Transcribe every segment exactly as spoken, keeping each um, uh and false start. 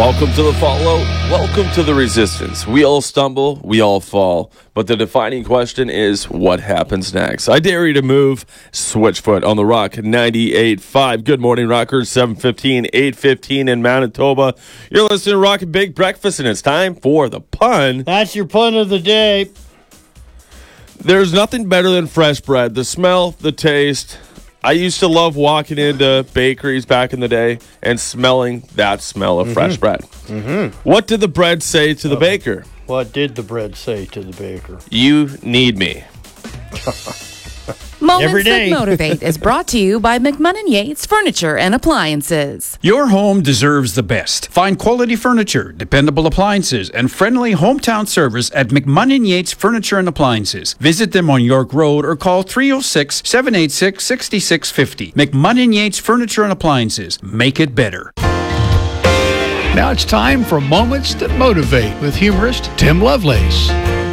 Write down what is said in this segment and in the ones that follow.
Welcome to the follow. Welcome to the resistance. We all stumble, we all fall. But the defining question is, what happens next? I dare you to move. Switchfoot on the Rock ninety-eight point five. Good morning, Rockers. seven fifteen, eight fifteen in Manitoba. You're listening to Rock and Big Breakfast, and it's time for the pun. That's your pun of the day. There's nothing better than fresh bread. The smell, the taste. I used to love walking into bakeries back in the day and smelling that smell of mm-hmm. fresh bread. Mm-hmm. What did the bread say to the Uh-oh. baker? What did the bread say to the baker? You need me. Moments That Motivate is brought to you by McMunn Yates Furniture and Appliances. Your home deserves the best. Find quality furniture, dependable appliances, and friendly hometown service at McMunn Yates Furniture and Appliances. Visit them on York Road or call three oh six, seven eight six, six six five oh. McMunn Yates Furniture and Appliances. Make it better. Now it's time for Moments That Motivate with humorist Tim Lovelace.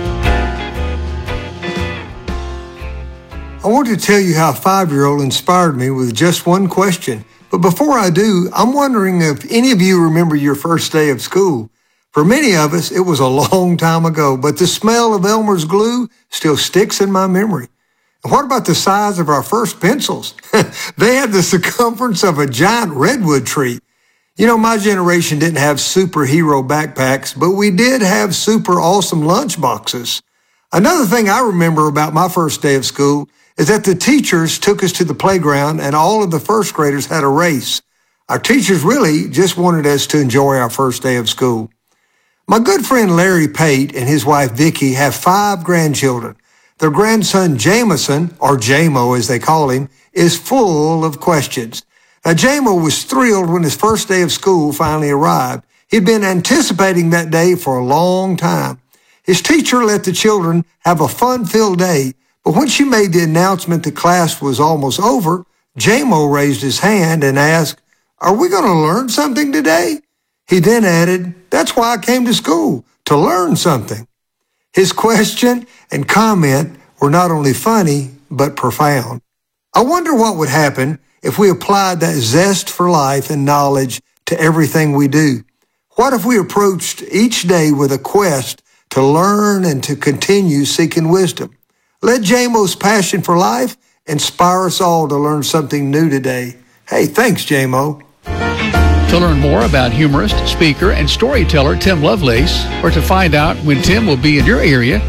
I want to tell you how a five-year-old inspired me with just one question. But before I do, I'm wondering if any of you remember your first day of school. For many of us, it was a long time ago, but the smell of Elmer's glue still sticks in my memory. And what about the size of our first pencils? They had the circumference of a giant redwood tree. You know, my generation didn't have superhero backpacks, but we did have super awesome lunch boxes. Another thing I remember about my first day of school is that the teachers took us to the playground and all of the first graders had a race. Our teachers really just wanted us to enjoy our first day of school. My good friend Larry Pate and his wife Vicky have five grandchildren. Their grandson Jameson, or Jamo as they call him, is full of questions. Now Jamo was thrilled when his first day of school finally arrived. He'd been anticipating that day for a long time. His teacher let the children have a fun-filled day, but when she made the announcement that class was almost over, Jamo raised his hand and asked, "Are we going to learn something today?" He then added, "That's why I came to school, to learn something." His question and comment were not only funny, but profound. I wonder what would happen if we applied that zest for life and knowledge to everything we do. What if we approached each day with a quest to learn and to continue seeking wisdom? Let Jamo's passion for life inspire us all to learn something new today. Hey, thanks, Jamo. To learn more about humorist, speaker, and storyteller Tim Lovelace, or to find out when Tim will be in your area,